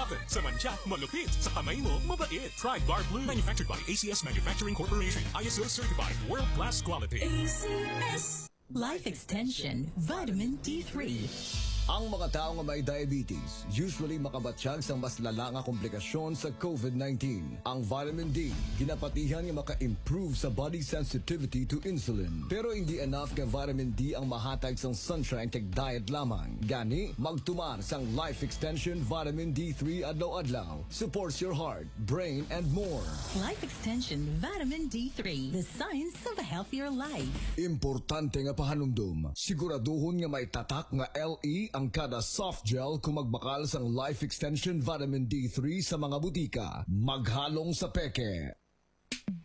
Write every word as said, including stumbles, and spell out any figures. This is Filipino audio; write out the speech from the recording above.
Cotton, sa mantya, malupit. Sa kamay mo, mabait. Try Bar Blue. Manufactured by A C S Manufacturing Corporation. I S O certified. World-class quality. A C S Life Extension Vitamin D three. Ang mga tao nga may diabetes usually makabatsyag sa mas lala nga komplikasyon sa COVID nineteen. Ang vitamin D, ginapatihan nga maka-improve sa body sensitivity to insulin. Pero hindi enough nga vitamin D ang mahatag sang sunshine tag diet lamang. Gani, magtumar sang Life Extension Vitamin D three adlaw-adlaw. Supports your heart, brain, and more. Life Extension Vitamin D three, the science of a healthier life. Importante nga pahanumdum, siguraduhon nga may tatak nga L E ang kada soft gel kung magbakal sang Life Extension Vitamin D three sa mga butika. Maghalong sa peke.